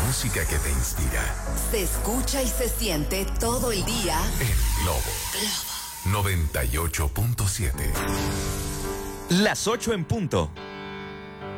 música que te inspira. Se escucha y se siente todo el día en Globo 98.7. Las 8 en punto.